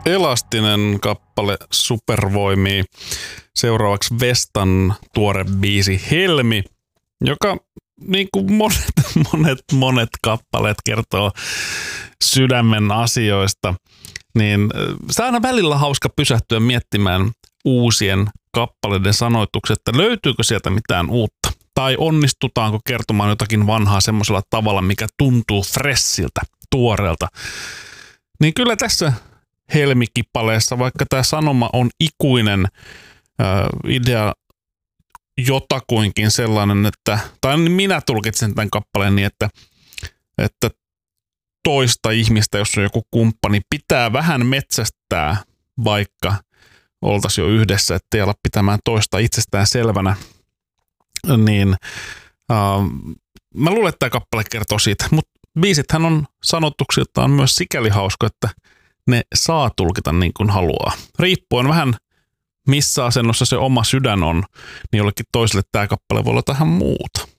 Elastinen kappale Supervoimia. Seuraavaksi Vestan tuore biisi Helmi, joka niin kuin monet kappaleet kertoo sydämen asioista. Niin se on aina välillä hauska pysähtyä miettimään uusien kappaleiden sanoitukset, että löytyykö sieltä mitään uutta. Tai onnistutaanko kertomaan jotakin vanhaa semmoisella tavalla, mikä tuntuu freshiltä, tuoreelta. Niin kyllä tässä Helmi-kippaleessa, vaikka tämä sanoma on ikuinen, idea jotakuinkin sellainen, että, tai minä tulkitsen tämän kappaleen niin, että toista ihmistä, jos on joku kumppani, pitää vähän metsästää, vaikka oltaisiin jo yhdessä, ettei ala pitämään toista itsestään selvänä. Niin mä luulen, että tämä kappale kertoo siitä, mutta biisithän on sanotuksiltaan myös sikäli hauska, että ne saa tulkita niin kuin haluaa. Riippuen vähän missä asennossa se oma sydän on, niin jollekin toiselle tämä kappale voi olla jotain muuta.